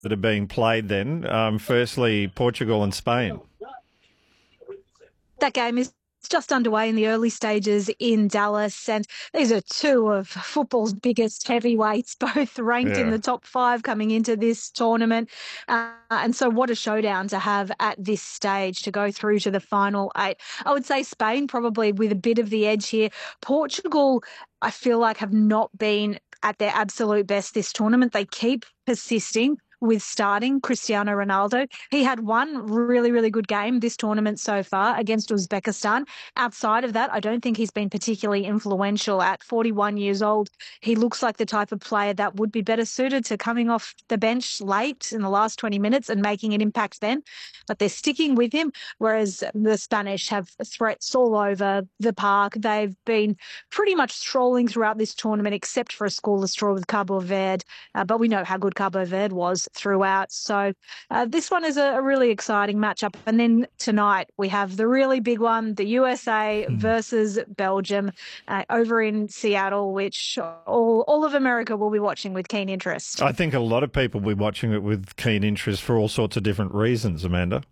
that are being played then. Firstly, Portugal and Spain. That game is just underway in the early stages in Dallas, and these are two of football's biggest heavyweights, both ranked in the top 5 coming into this tournament. And so what a showdown to have at this stage to go through to the final 8. I would say Spain probably with a bit of the edge here. Portugal, I feel like, have not been at their absolute best this tournament. They keep persisting with starting Cristiano Ronaldo. He had one really, really good game this tournament so far against Uzbekistan. Outside of that, I don't think he's been particularly influential. At 41 years old, he looks like the type of player that would be better suited to coming off the bench late in the last 20 minutes and making an impact then. But they're sticking with him, whereas the Spanish have threats all over the park. They've been pretty much strolling throughout this tournament, except for a scoreless draw with Cabo Verde. But we know how good Cabo Verde was throughout. So this one is a really exciting matchup. And then tonight we have the really big one, the USA versus Belgium over in Seattle, which all of America will be watching with keen interest. I think a lot of people will be watching it with keen interest for all sorts of different reasons, Amanda.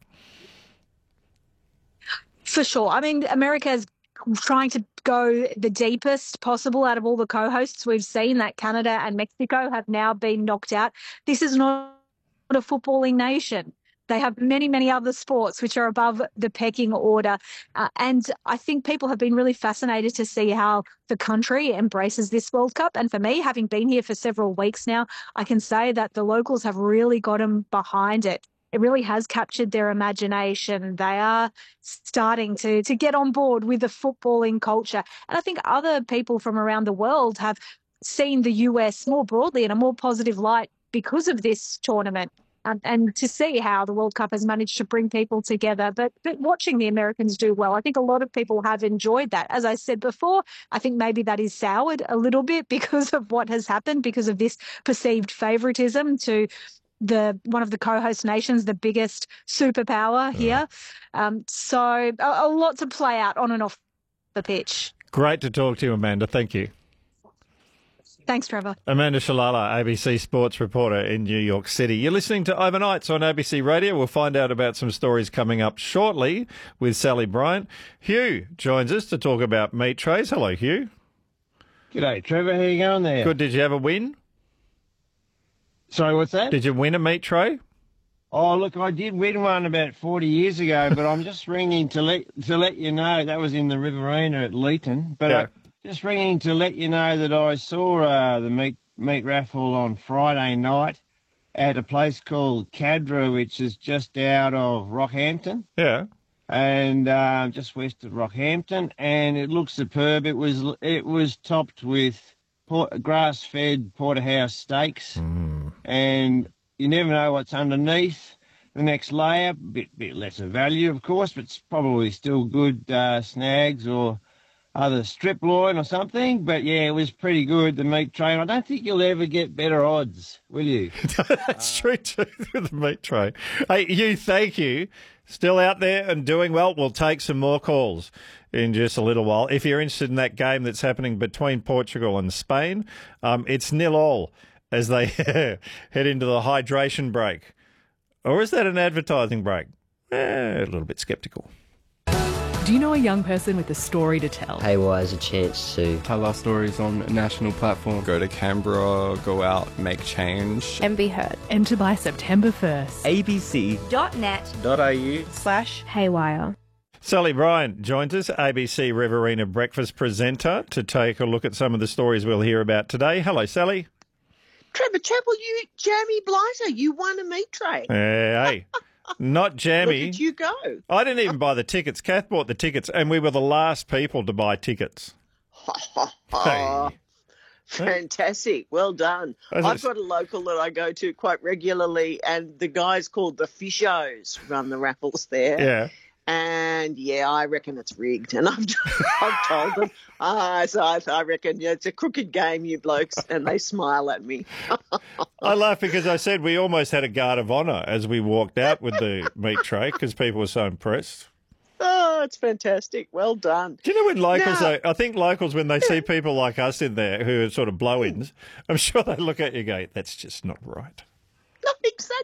For sure. I mean, America's trying to go the deepest possible out of all the co-hosts. We've seen that Canada and Mexico have now been knocked out. This is not a footballing nation. They have many, many other sports which are above the pecking order. And I think people have been really fascinated to see how the country embraces this World Cup. And for me, having been here for several weeks now, I can say that the locals have really got them behind it. It really has captured their imagination. They are starting to get on board with the footballing culture. And I think other people from around the world have seen the US more broadly in a more positive light because of this tournament. And to see how the World Cup has managed to bring people together. But watching the Americans do well, I think a lot of people have enjoyed that. As I said before, I think maybe that is soured a little bit because of what has happened, because of this perceived favoritism to one of the co-host nations, the biggest superpower here. So a lot to play out on and off the pitch. Great to talk to you, Amanda. Thank you. Thanks, Trevor. Amanda Shalala, ABC sports reporter in New York City. You're listening to Overnights on ABC Radio. We'll find out about some stories coming up shortly with Sally Bryant. Hugh joins us to talk about meat trays. Hello, Hugh. G'day, Trevor. How you going there? Good. Did you have a win? Sorry, what's that? Did you win a meat tray? Oh, look, I did win one about 40 years ago, but I'm just ringing to let you know that was in the Riverina at Leeton. But just ringing to let you know that I saw the meat raffle on Friday night at a place called Cadra, which is just out of Rockhampton. Yeah. And just west of Rockhampton, and it looks superb. It was topped with grass-fed porterhouse steaks, and you never know what's underneath the next layer. Bit lesser value, of course, but it's probably still good snags or other strip loin or something. But yeah, it was pretty good, the meat tray. And I don't think you'll ever get better odds, will you? That's true too, the meat tray. Hey, Hugh, thank you. Still out there and doing well. We'll take some more calls in just a little while. If you're interested in that game that's happening between Portugal and Spain, it's 0-0 as they head into the hydration break. Or is that an advertising break? A little bit sceptical. Do you know a young person with a story to tell? Haywire is a chance to tell our stories on a national platform. Go to Canberra, go out, make change. And be heard. Enter by September 1st. abc.net.au/haywire. Sally Bryant joins us, ABC Riverina breakfast presenter, to take a look at some of the stories we'll hear about today. Hello, Sally. Trevor Chappell, you jammy blighter, you won a meat tray. Hey. Not jammy. Where did you go? I didn't even buy the tickets. Kath bought the tickets, and we were the last people to buy tickets. Hey. Fantastic. Well done. I've got a local that I go to quite regularly, and the guys called the Fishos run the raffles there. Yeah. And, I reckon it's rigged. And I've told them. So I reckon it's a crooked game, you blokes. And they smile at me. I laugh because I said we almost had a guard of honour as we walked out with the meat tray because people were so impressed. Oh, it's fantastic. Well done. Do you know when locals, I think locals, when they see people like us in there who are sort of blow-ins, I'm sure they look at you and go, that's just not right. No, exactly.